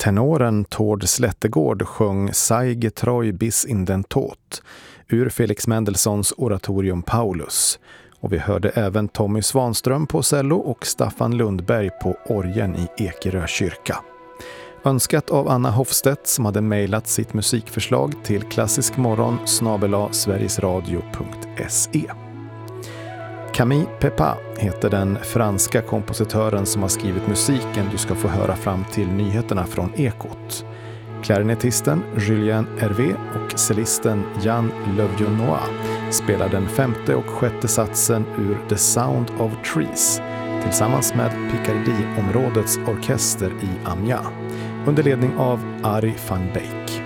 Tenoren Tord Slättegård sjöng Sei Treu bis in den Tod ur Felix Mendelssohns oratorium Paulus. Och vi hörde även Tommy Svanström på cello och Staffan Lundberg på orgeln i Ekerö kyrka. Önskat av Anna Hofstedt som hade mejlat sitt musikförslag till klassiskmorgon@sverigesradio.se. Camille Pepin heter den franska kompositören som har skrivit musiken du ska få höra fram till nyheterna från Ekot. Klarinettisten Julien Hervé och cellisten Jan Lövjonois spelar den 5:e och 6:e satsen ur The Sound of Trees tillsammans med Picardie-områdets orkester i Amiens under ledning av Ari van Beek.